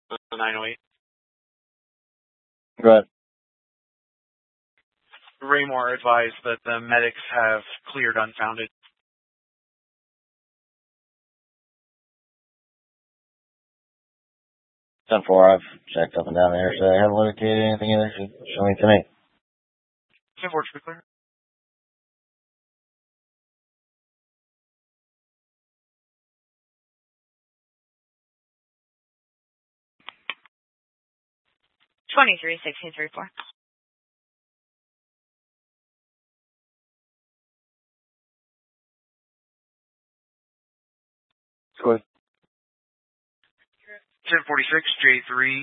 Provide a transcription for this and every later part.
908. Go ahead. Raymore advised that the medics have cleared unfounded. 10-4, I've checked up and down there, so I haven't located anything either. Show me to me. 10-4, to be clear. $23.1634. Go ahead. 1046, J3,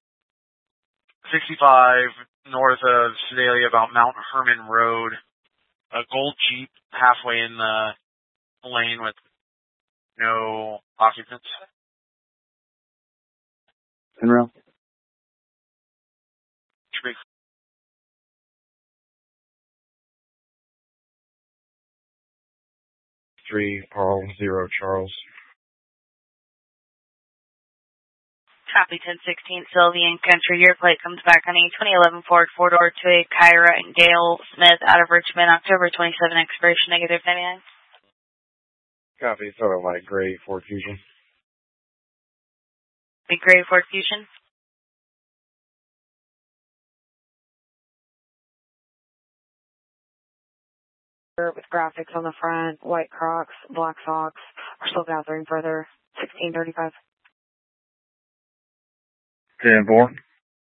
65 north of Sedalia, about Mount Herman Road. A gold Jeep halfway in the lane with no occupants. In row. 3, Carl, 0, Charles. Copy 1016, Sylvian Country. Your plate comes back on a 2011 Ford 4-door to a Kyra and Gail Smith out of Richmond, October 27, expiration -99. Copy, sort of like gray Ford Fusion. Big gray Ford Fusion. With graphics on the front, white Crocs, black socks. We're still gathering further. 1635. 10-4.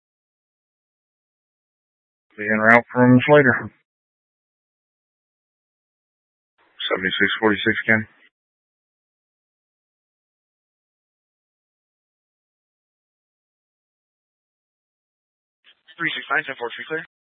Be en route from Slater. 7646, Ken. 369, 10-4, to be clear.